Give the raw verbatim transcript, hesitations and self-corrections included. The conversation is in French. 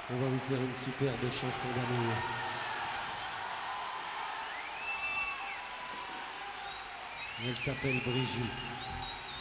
On va vous faire une superbe chanson d'amour. Elle s'appelle Brigitte.